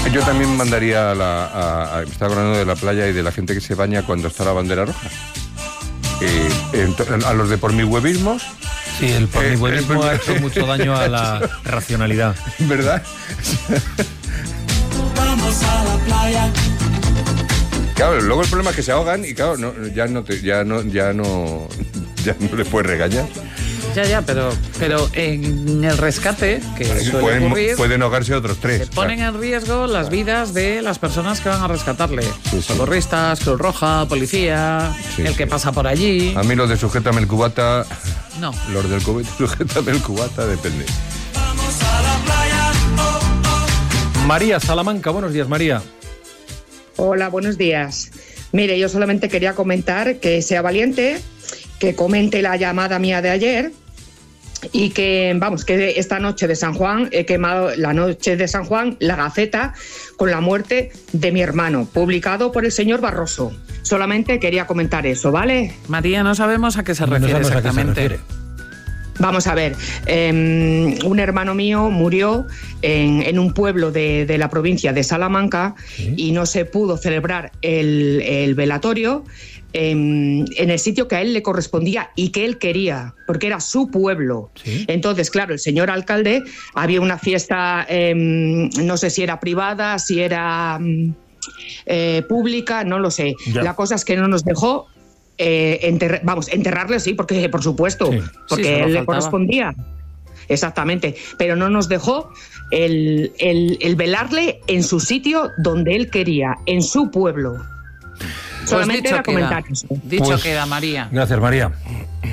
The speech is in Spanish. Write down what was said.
Yo también mandaría me estaba hablando de la playa y de la gente que se baña cuando está la bandera roja. A los de por mi huevismos. Sí, el pornihuevismo ha hecho mucho daño a la racionalidad. ¿Verdad? Vamos a la playa. Claro, luego el problema es que se ahogan y claro, ya no les puedes regañar. Ya, pero en el rescate, que suele ocurrir, pueden ahogarse otros 3. se ponen en riesgo las vidas de las personas que van a rescatarle. Socorristas, Cruz Roja, policía, el que pasa por allí. A mí los de sujétame el cubata... No. Los del sujétame el cubata depende. Vamos a la playa. María Salamanca, buenos días, María. Hola, buenos días. Mire, yo solamente quería comentar que sea valiente, que comente la llamada mía de ayer y que esta noche de San Juan he quemado la noche de San Juan la Gaceta con la muerte de mi hermano, publicado por el señor Barroso. Solamente quería comentar eso, ¿vale? María, no sabemos a qué se refiere exactamente. Vamos a ver, un hermano mío murió en un pueblo de la provincia de Salamanca y no se pudo celebrar el velatorio en el sitio que a él le correspondía y que él quería, porque era su pueblo. ¿Sí? Entonces, claro, el señor alcalde, había una fiesta, no sé si era privada, si era pública, no lo sé. Ya. La cosa es que no nos dejó enterrarle, sí, porque por supuesto, porque él le correspondía. Exactamente, pero no nos dejó el velarle en su sitio donde él quería, en su pueblo. Pues solamente era comentar eso. Dicho queda, María. Gracias, María.